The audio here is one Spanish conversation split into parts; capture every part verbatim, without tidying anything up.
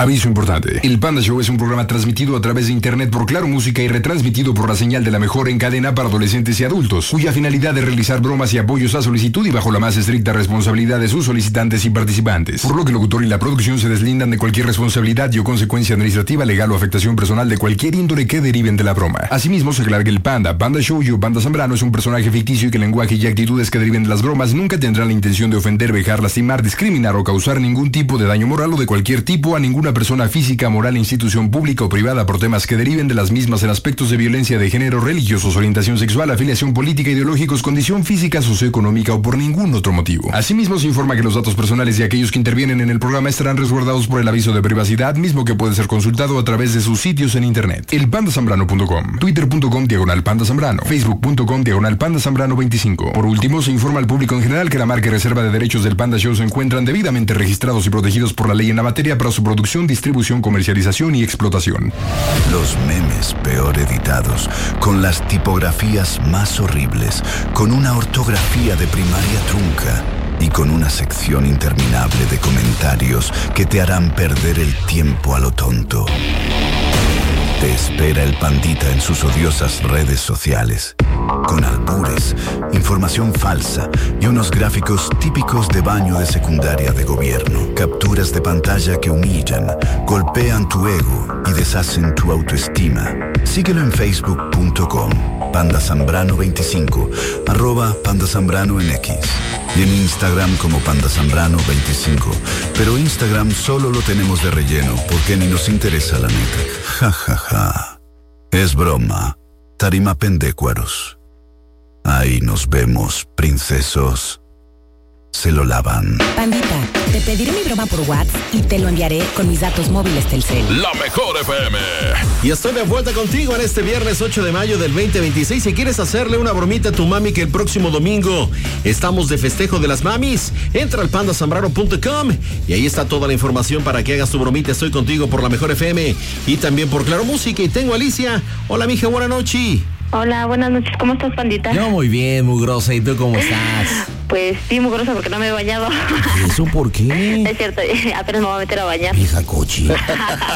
Aviso importante. El Panda Show es un programa transmitido a través de internet por Claro Música y retransmitido por la señal de la mejor en cadena para adolescentes y adultos, cuya finalidad es realizar bromas y apoyos a solicitud y bajo la más estricta responsabilidad de sus solicitantes y participantes. Por lo que el locutor y la producción se deslindan de cualquier responsabilidad y o consecuencia administrativa, legal o afectación personal de cualquier índole que deriven de la broma. Asimismo, se aclara que el Panda, Panda Show y o Panda Zambrano es un personaje ficticio y que el lenguaje y actitudes que deriven de las bromas nunca tendrán la intención de ofender, vejar, lastimar, discriminar o causar ningún tipo de daño moral o de cualquier tipo a ninguna persona física, moral, institución pública o privada por temas que deriven de las mismas en aspectos de violencia de género, religiosos, orientación sexual, afiliación política, ideológicos, condición física, socioeconómica o por ningún otro motivo. Asimismo, se informa que los datos personales de aquellos que intervienen en el programa estarán resguardados por el aviso de privacidad, mismo que puede ser consultado a través de sus sitios en internet. el panda zambrano punto com, twitter punto com diagonal panda zambrano, facebook punto com diagonal panda zambrano veinticinco. Por último, se informa al público en general que la marca y reserva de derechos del Panda Show se encuentran debidamente registrados y protegidos por la ley en la materia para su producción, distribución, comercialización y explotación. Los memes peor editados, con las tipografías más horribles, con una ortografía de primaria trunca y con una sección interminable de comentarios que te harán perder el tiempo a lo tonto. Te espera el Pandita en sus odiosas redes sociales, con albures, información falsa y unos gráficos típicos de baño de secundaria de gobierno. Capturas de pantalla que humillan, golpean tu ego y deshacen tu autoestima. Síguelo en facebook punto com, Panda Zambrano veinticinco, arroba Panda Zambrano en X. Y en Instagram como Panda Zambrano veinticinco. Pero Instagram solo lo tenemos de relleno porque ni nos interesa la neta. Ja, ja, ja. Es broma. Tarima pendécuaros. Ahí nos vemos, princesos. Se lo lavan. Pandita, te pediré mi broma por WhatsApp y te lo enviaré con mis datos móviles Telcel. La mejor F M. Y estoy de vuelta contigo en este viernes ocho de mayo del veinte veintiséis. Si quieres hacerle una bromita a tu mami que el próximo domingo estamos de festejo de las mamis, entra al panda zambrano punto com y ahí está toda la información para que hagas tu bromita. Estoy contigo por la mejor F M y también por Claro Música. Y tengo a Alicia. Hola, mija, buenas noches. Hola, buenas noches. ¿Cómo estás, Pandita? Yo muy bien, mugrosa. ¿Y tú cómo estás? Pues sí, mugrosa porque no me he bañado. ¿Y eso por qué? Es cierto, apenas me voy a meter a bañar. Vieja cochi. ¿Todo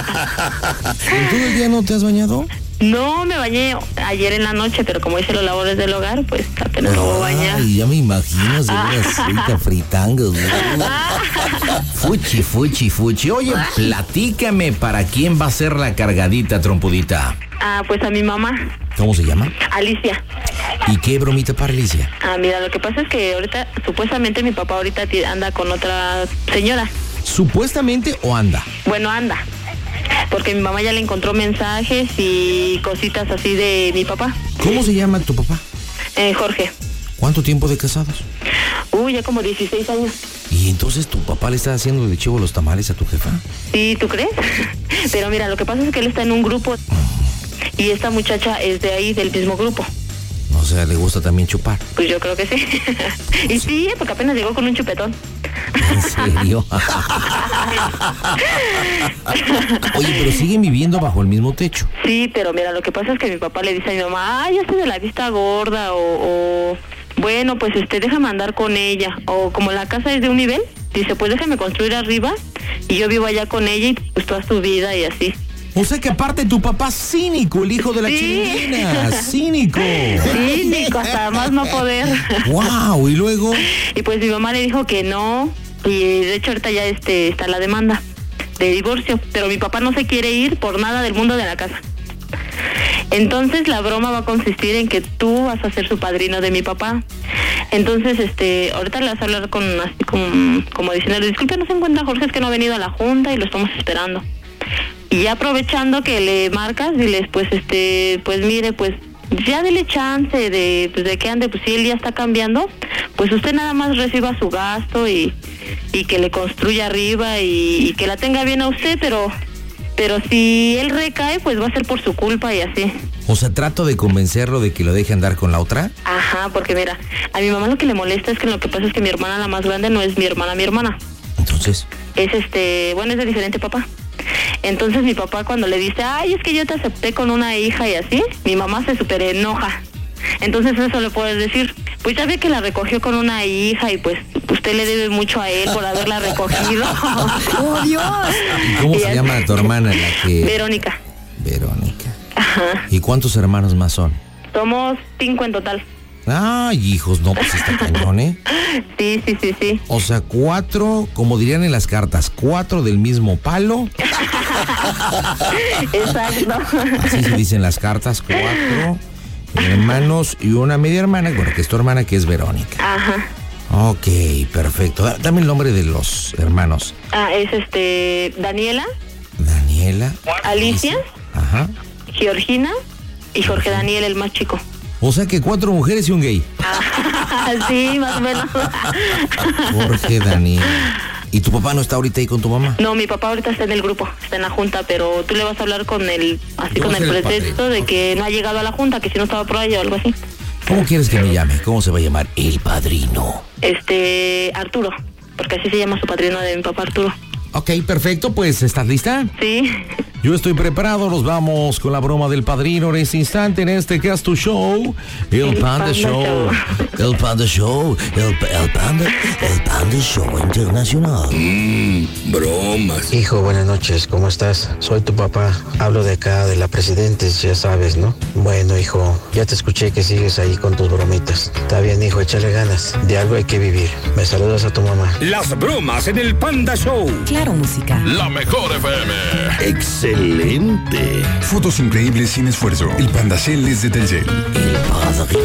el día no te has bañado? No, me bañé ayer en la noche, pero como hice los labores del hogar, pues apenas me voy a bañar. Ay, ya me imagino, se una aceita fritanga. Fuchi, fuchi, fuchi. Oye, platícame, ¿para quién va a ser la cargadita, trompudita? Ah, pues a mi mamá. ¿Cómo se llama? Alicia. ¿Y qué bromita para Alicia? Ah, mira, lo que pasa es que ahorita, supuestamente mi papá ahorita anda con otra señora. ¿Supuestamente o anda? Bueno, anda. Porque mi mamá ya le encontró mensajes y cositas así de mi papá. ¿Cómo se llama tu papá? Eh, Jorge. ¿Cuánto tiempo de casados? Uy, ya como dieciséis años. ¿Y entonces tu papá le está haciendo de chivo los tamales a tu jefa? Sí, ¿tú crees? Pero mira, lo que pasa es que él está en un grupo y esta muchacha es de ahí, del mismo grupo. O sea, ¿le gusta también chupar? Pues yo creo que sí. Y sí, porque apenas llegó con un chupetón. ¿En serio? Oye, pero siguen viviendo bajo el mismo techo. Sí, pero mira, lo que pasa es que mi papá le dice a mi mamá, ay, ya estoy de la vista gorda, o, o bueno, pues este, déjame andar con ella. O como la casa es de un nivel, dice, pues déjame construir arriba y yo vivo allá con ella y pues toda su vida y así. O sea que aparte tu papá cínico, el hijo de la sí. Chiringuina, cínico. Cínico, hasta más no poder. Wow, ¿y luego? Y pues mi mamá le dijo que no, y de hecho ahorita ya este está la demanda de divorcio, pero mi papá no se quiere ir por nada del mundo de la casa. Entonces la broma va a consistir en que tú vas a ser su padrino de mi papá. Entonces, este, ahorita le vas a hablar con así como, como diciendo, disculpe, no se encuentra Jorge, es que no ha venido a la junta y lo estamos esperando. Y ya aprovechando que le marcas, diles, pues, este, pues mire, pues, ya dele chance de, pues, de que ande, pues si él ya está cambiando, pues usted nada más reciba su gasto y, y que le construya arriba y, y que la tenga bien a usted, pero, pero si él recae, pues va a ser por su culpa y así. O sea, trato de convencerlo de que lo deje andar con la otra. Ajá, porque mira, a mi mamá lo que le molesta es que lo que pasa es que mi hermana, la más grande, no es mi hermana, mi hermana. Entonces. Es este, bueno, es de diferente papá. Entonces mi papá cuando le dice, ay, es que yo te acepté con una hija y así, mi mamá se súper enoja. Entonces eso le puedes decir, Pues ya ve que la recogió con una hija y pues usted le debe mucho a él por haberla recogido. ¡Oh, Dios! ¿Cómo Y se es- llama tu hermana la que...? Verónica. Verónica. Ajá. ¿Y cuántos hermanos más son? Somos cinco en total. Ay, hijos, no, pues está cañón, ¿eh? Sí, sí, sí, sí. O sea, cuatro, como dirían en las cartas, cuatro del mismo palo. Exacto. Así se dicen las cartas, cuatro hermanos y una media hermana, bueno, que es tu hermana, que es Verónica. Ajá. Ok, perfecto. Da- Dame el nombre de los hermanos. Ah, es este Daniela, Daniela. Alicia, Ajá. Georgina y Jorge Daniel, el más chico. O sea que cuatro mujeres y un gay. Ah, sí, más o menos. Jorge Daniel. ¿Y tu papá no está ahorita ahí con tu mamá? No, mi papá ahorita está en el grupo, está en la junta, pero tú le vas a hablar con el, así Yo con voy a el ser el pretexto padrino. de que no ha llegado a la junta, que si no estaba por ahí o algo así. ¿Cómo quieres que me llame? ¿Cómo se va a llamar? El padrino. Este, Arturo, porque así se llama su padrino de mi papá, Arturo. Ok, perfecto, pues ¿estás lista? Sí. Yo estoy preparado, nos vamos con la broma del padrino en este instante, en este que es tu show, el, El Panda, Panda Show. Show. El Panda Show, el, pa- el Panda, el Panda Show Internacional. Bromas. Hijo, buenas noches, ¿cómo estás? Soy tu papá, hablo de acá de la Presidentes, ya sabes, ¿no? Bueno, hijo, ya te escuché que sigues ahí con tus bromitas. Está bien, hijo, échale ganas, de algo hay que vivir. Me saludas a tu mamá. Las bromas en el Panda Show. Claro, música. La mejor F M. Excelente. Fotos increíbles sin esfuerzo. El Pandacel es de Telcel. El padrino.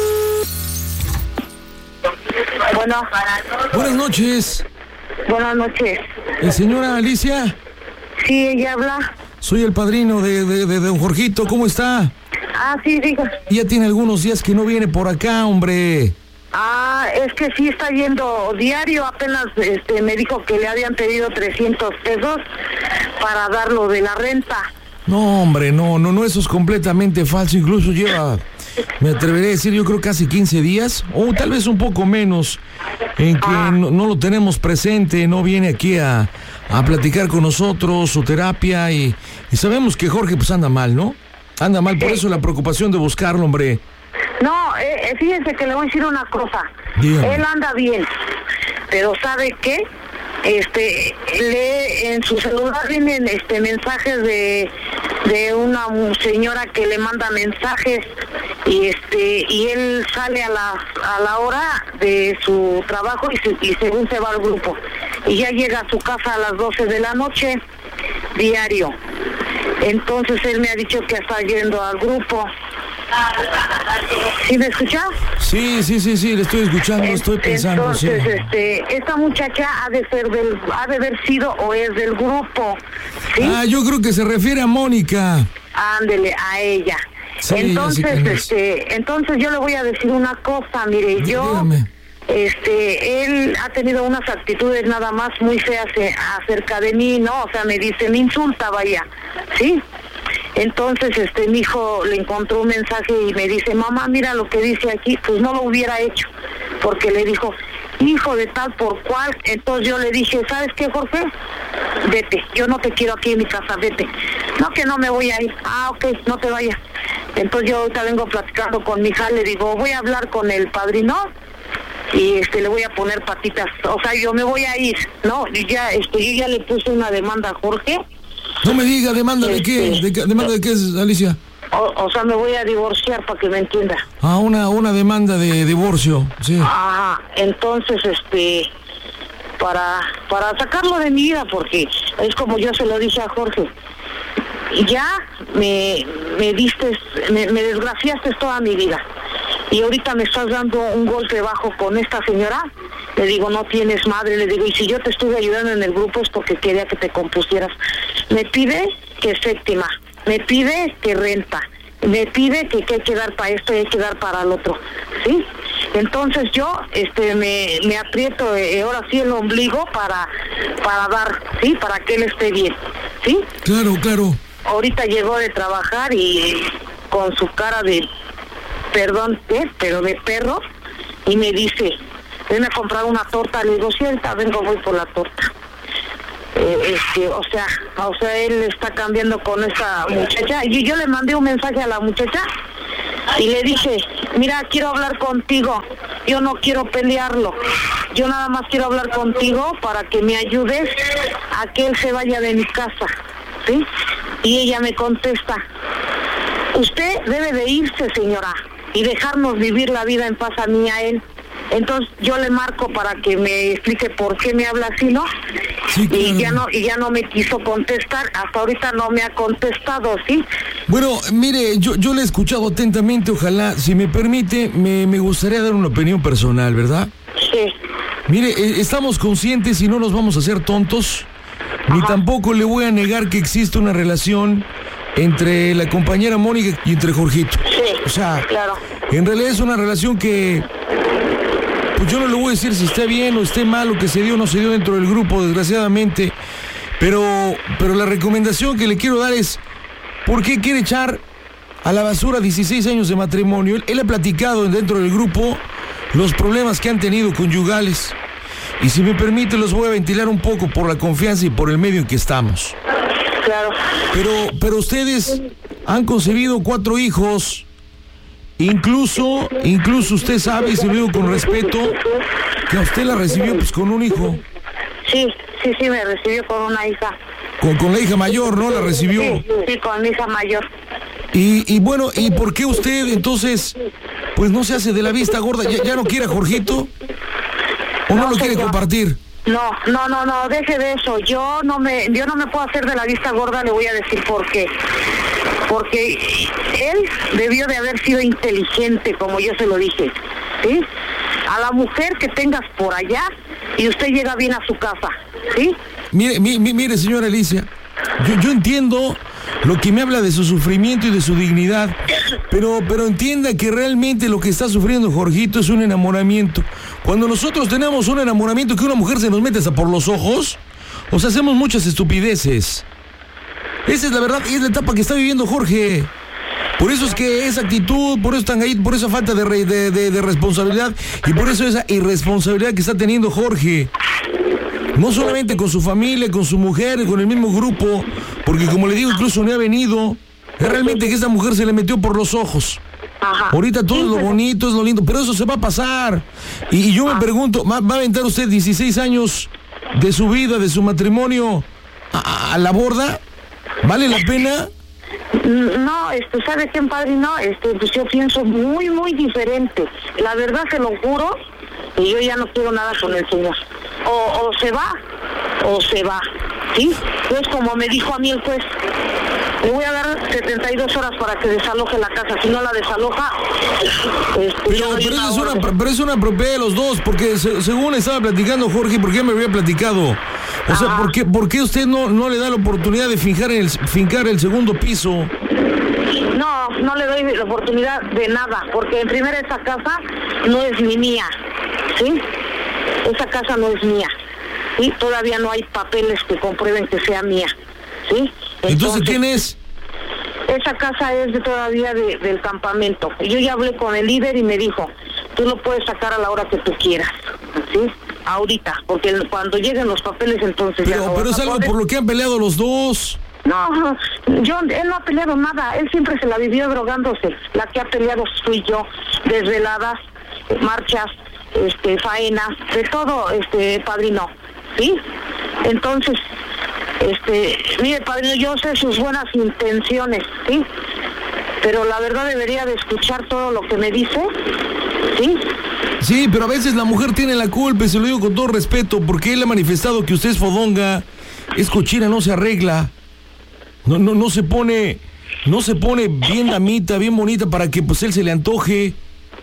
Bueno, Buenas noches, buenas noches. eh, señora Alicia. Sí, ella habla. Soy el padrino de, de, de don Jorgito, ¿cómo está? Ah, sí, diga. Ya tiene algunos días que no viene por acá, hombre. Ah, es que sí está yendo diario, apenas este me dijo que le habían pedido trescientos pesos para darlo de la renta. No, hombre, no, no, no, eso es completamente falso. Incluso lleva, me atreveré a decir, yo creo casi quince días, o tal vez un poco menos, en que no, no lo tenemos presente, no viene aquí a, a platicar con nosotros, su terapia, y, y sabemos que Jorge pues anda mal, ¿no? Anda mal, por eso la preocupación de buscarlo, hombre. No, eh, eh, fíjense que le voy a decir una cosa. Dígame. Él anda bien, pero ¿sabe qué? Este, lee en su celular vienen este mensajes de de una mu- señora que le manda mensajes y este y él sale a la a la hora de su trabajo y, se- y según se va al grupo y ya llega a su casa a las doce de la noche diario. Entonces él me ha dicho que está yendo al grupo. ¿Sí me escucha? Sí, sí, sí, sí, le estoy escuchando, estoy pensando, sí. Entonces, este, esta muchacha ha de ser del, ha de haber sido o es del grupo, ¿sí? Ah, yo creo que se refiere a Mónica. Ándele a ella. Sí, entonces, ya sé quién es. este, entonces yo le voy a decir una cosa, mire, Dí- yo, dígame. este, él ha tenido unas actitudes nada más muy feas eh, acerca de mí, ¿no? O sea, me dice, me insulta, vaya, ¿sí? Entonces, este, mi hijo le encontró un mensaje y me dice, mamá, mira lo que dice aquí, pues no lo hubiera hecho, porque le dijo, hijo de tal por cual. Entonces yo le dije, ¿sabes qué, Jorge? Vete, yo no te quiero aquí en mi casa, vete. No, que no me voy a ir. Ah, ok, no te vayas. Entonces yo ahorita vengo platicando con mi hija, le digo, voy a hablar con el padrino y este le voy a poner patitas, o sea, yo me voy a ir, ¿no? Y ya, este, yo ya le puse una demanda a Jorge. No me diga, ¿demanda de qué? Este, ¿De qué- ¿Demanda de qué es, Alicia? O, o sea, me voy a divorciar para que me entienda. Ah, una, una demanda de divorcio, sí. Ajá, entonces, este, para para sacarlo de mi vida, porque es como yo se lo dije a Jorge, ya me, me diste, me, me desgraciaste toda mi vida, y ahorita me estás dando un golpe bajo con esta señora. Le digo, no tienes madre, le digo, y si yo te estuve ayudando en el grupo es porque quería que te compusieras. Me pide que séptima, me pide que renta, me pide que, que hay que dar para esto y hay que dar para el otro, ¿sí? Entonces yo este me, me aprieto eh, ahora sí el ombligo para para dar, ¿sí? Para que él esté bien, ¿sí? Claro, claro. Ahorita llegó de trabajar y con su cara de, perdón, ¿qué? Pero de perro, y me dice, ven a comprar una torta. Le digo, sí, ahorita vengo, voy por la torta. Eh, este, o sea, o sea, él está cambiando con esa muchacha. Y yo le mandé un mensaje a la muchacha y le dije, mira, quiero hablar contigo, yo no quiero pelearlo, yo nada más quiero hablar contigo para que me ayudes a que él se vaya de mi casa, ¿sí? Y ella me contesta, usted debe de irse, señora, y dejarnos vivir la vida en paz a mí y a él. Entonces yo le marco para que me explique por qué me habla así, ¿no? Sí, claro. Y ya no y ya no me quiso contestar, hasta ahorita no me ha contestado, ¿sí? Bueno, mire, yo yo le he escuchado atentamente, ojalá, si me permite, me, me gustaría dar una opinión personal, ¿verdad? Sí. Mire, eh, estamos conscientes y no nos vamos a hacer tontos, Ajá. ni tampoco le voy a negar que existe una relación entre la compañera Mónica y entre Jorgito. Sí, o sea, claro. En realidad es una relación que... Pues yo no le voy a decir si está bien o esté mal o que se dio o no se dio dentro del grupo, desgraciadamente, pero, pero la recomendación que le quiero dar es, ¿por qué quiere echar a la basura dieciséis años de matrimonio? Él, él ha platicado dentro del grupo los problemas que han tenido conyugales, y si me permite los voy a ventilar un poco por la confianza y por el medio en que estamos. Claro. Pero, pero ustedes han concebido cuatro hijos. Incluso, incluso usted sabe, y se lo digo con respeto, que a usted la recibió pues con un hijo. Sí, sí, sí, me recibió con una hija. Con, con la hija mayor, ¿no? La recibió. Sí, sí, con mi hija mayor. Y, y bueno, ¿y por qué usted entonces, pues no se hace de la vista gorda? ¿Ya, ya no quiere a Jorgito? ¿O no, no lo quiere yo. compartir? No, no, no, no, deje de eso. Yo no me, yo no me puedo hacer de la vista gorda, le voy a decir por qué. Porque él debió de haber sido inteligente, como yo se lo dije, ¿sí? A la mujer que tengas por allá y usted llega bien a su casa, ¿sí? Mire, mi, mi, mire, señora Alicia, yo, yo entiendo lo que me habla de su sufrimiento y de su dignidad, pero, pero entienda que realmente lo que está sufriendo Jorgito es un enamoramiento. Cuando nosotros tenemos un enamoramiento que una mujer se nos mete hasta por los ojos, o sea, hacemos muchas estupideces. Esa es la verdad y es la etapa que está viviendo Jorge. Por eso es que esa actitud, por eso tan ahí, por esa falta de, re, de, de, de responsabilidad y por eso esa irresponsabilidad que está teniendo Jorge. No solamente con su familia, con su mujer, con el mismo grupo, porque como le digo, incluso no ha venido. Es realmente que esa mujer se le metió por los ojos. Ajá. Ahorita todo es lo bonito, es lo lindo, pero eso se va a pasar. Y, y yo me pregunto, ¿va, ¿va a aventar usted dieciséis años de su vida, de su matrimonio a, a la borda? ¿Vale la pena? No, este, ¿sabe qué, padrino? Este, pues yo pienso muy, muy diferente. La verdad, se lo juro, y yo ya no quiero nada con el señor. O, o se va, o se va, ¿sí? Pues como me dijo a mí el juez, le voy a dar setenta y dos horas para que desaloje la casa. Si no la desaloja, este, pero, pero, eso es una, pero es una propiedad de los dos, porque se, según estaba platicando Jorge, ¿por qué me había platicado? O sea, ¿por qué, ¿por qué usted no, no le da la oportunidad de fincar el, fincar el segundo piso? No, no le doy la oportunidad de nada, porque en primera esa casa no es ni mía, ¿sí? Esa casa no es mía, ¿sí? Todavía no hay papeles que comprueben que sea mía, ¿sí? Entonces, Entonces ¿quién es? Esa casa es de todavía de, del campamento. Yo ya hablé con el líder y me dijo, tú lo puedes sacar a la hora que tú quieras, ¿sí? Ahorita, porque cuando lleguen los papeles entonces pero, ya no pero es algo por lo que han peleado los dos. No, yo, él no ha peleado nada, él siempre se la vivió drogándose. La que ha peleado fui yo, desveladas, marchas, este, faenas, de todo, este, padrino, ¿sí? Entonces, este, mire, padrino, yo sé sus buenas intenciones, ¿sí? Pero la verdad debería de escuchar todo lo que me dice, ¿sí? Sí, pero a veces la mujer tiene la culpa, y se lo digo con todo respeto, porque él ha manifestado que usted es fodonga, es cochina, no se arregla, no, no, no se pone, no se pone bien damita, bien bonita para que pues él se le antoje.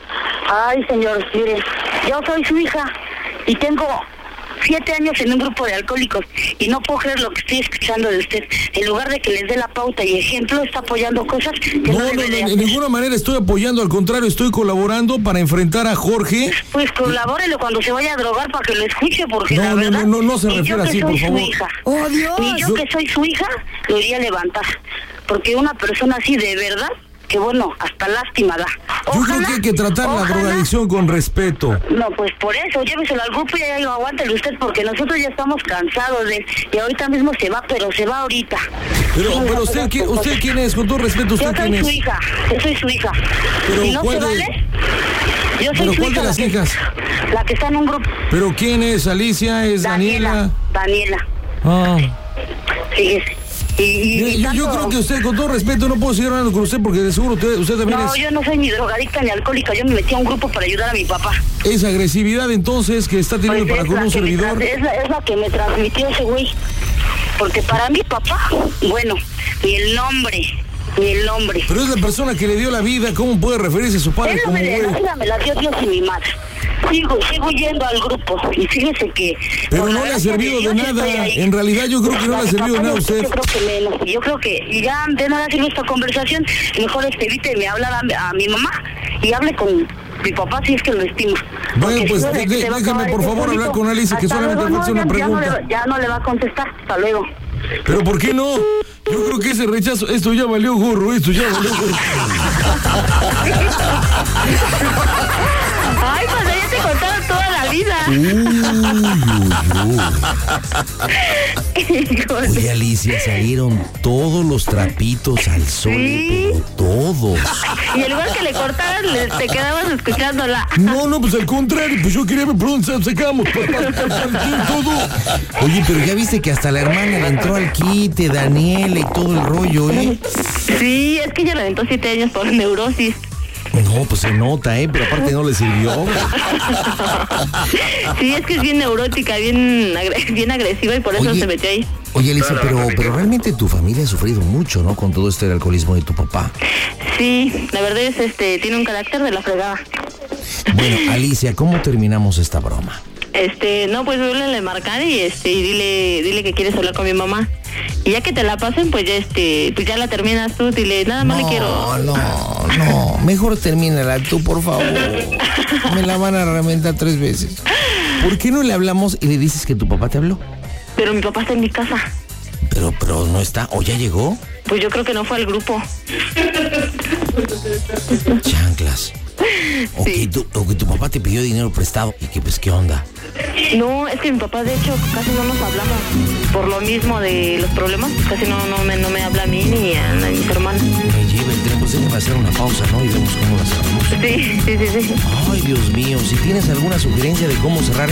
Ay, señor, mire, yo soy su hija y tengo siete años en un grupo de alcohólicos y no puedo creer lo que estoy escuchando de usted. En lugar de que les dé la pauta y ejemplo, está apoyando cosas que no, no, no, no de ninguna manera estoy apoyando, al contrario, estoy colaborando para enfrentar a Jorge. Pues colabórele cuando se vaya a drogar para que lo escuche, porque no, la no, verdad, no, no, no se refiere así, por favor. Hija, ¡Oh, Dios! Ni yo que soy su hija, lo iría a levantar, porque una persona así de verdad, que bueno, hasta lástima da. Yo creo que hay que tratar ojalá. la drogadicción con respeto. No, pues por eso, lléveselo al grupo y ya digo, aguántele usted, porque nosotros ya estamos cansados de... Y ahorita mismo se va, pero se va ahorita. Pero, Sí, pero no, usted, no, ¿quién, no, ¿usted no. quién es? Con todo respeto, ¿usted Yo quién soy es? su hija, yo soy su hija. Pero Si no ¿cuál se de- vale, yo soy ¿Pero su cuál hija, de las la que- hijas? La que está en un grupo. ¿Pero quién es? ¿Alicia? ¿Es Daniela? Daniela. Ah. Fíjese. Y, y, Mire, y yo, yo tanto- creo que usted, con todo respeto, no puedo seguir hablando con usted porque de seguro usted, usted también No, es... yo no soy ni drogadicta ni alcohólica, yo me metí a un grupo para ayudar a mi papá. Esa agresividad entonces que está teniendo Pues para es con la un que me servidor. tra- es, la, es la que me transmitió ese güey. Porque para mi papá, bueno, ni el nombre, ni el nombre. Pero es la persona que le dio la vida, ¿cómo puede referirse a su padre Él no como me, la güey? vida me la dio Dios y mi madre. Sigo, sigo yendo al grupo y fíjese que... Pero por no la le ha gracia servido de Dios nada. estoy ahí. En realidad yo creo que no La le ha de servido de papá nada a no, usted. Yo creo que menos. Y yo creo que ya de nada sirve esta conversación. Mejor este evite me hablar a, a mi mamá y hable con mi papá si es que lo estima. Bueno, Porque pues si no, de- se va a déjeme, acabar por ese favor, público. hablar con Alicia, que Hasta solamente luego, le hace no, una ya- ya no pregunta. le- Ya no le va a contestar. Hasta luego. Pero ¿por qué no? Yo creo que ese rechazo, esto ya valió gorro, esto ya valió gorro. Ay, pues ya te contaron toda la vida. Híjole. Oye, Alicia, salieron todos los trapitos al sol, Sí. pero todos. Y en lugar que le cortaran, le- te quedabas escuchándola. No, no, pues al contrario, pues yo quería ver por dónde sacamos, para partir todo. Oye, pero ya viste que hasta la hermana le entró al quite, Daniela y todo el rollo, ¿eh? Sí, es que ella le aventó siete años por neurosis. No, pues se nota, ¿eh? Pero aparte no le sirvió. Sí, es que es bien neurótica, bien, agre- bien agresiva y por eso Oye, se metió ahí. Oye, Alicia, pero, pero realmente tu familia ha sufrido mucho, ¿no? Con todo esto del alcoholismo de tu papá. Sí, la verdad es este tiene un carácter de la fregada. Bueno, Alicia, ¿cómo terminamos esta broma? Este, no, pues vuélvele a marcar y este, y dile, dile que quieres hablar con mi mamá. Y ya que te la pasen, pues ya este, pues ya la terminas tú, dile, nada más le quiero. No, no, mejor termínala tú, por favor. Me la van a reventar tres veces. ¿Por qué no le hablamos y le dices que tu papá te habló? Pero mi papá está en mi casa. Pero, pero no está, ¿o ya llegó? Pues yo creo que no fue al grupo. Chanclas. O, Sí. que tu, o que tu papá te pidió dinero prestado y que pues qué onda. No, es que mi papá de hecho casi no nos hablamos. Por lo mismo de los problemas, casi no, no, me, no me habla a mí ni a, a mis hermanos. Me lleva el tren, pues déjame hacer una pausa, ¿no? Y vemos cómo la cerramos. Sí, sí, sí, sí. Ay, Dios mío, si tienes alguna sugerencia de cómo cerrar